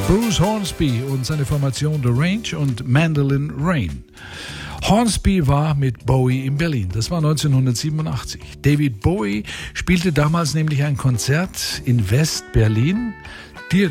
Bruce Hornsby und seine Formation The Range und Mandolin Rain. Hornsby war mit Bowie in Berlin. Das war 1987. David Bowie spielte damals nämlich ein Konzert in West-Berlin.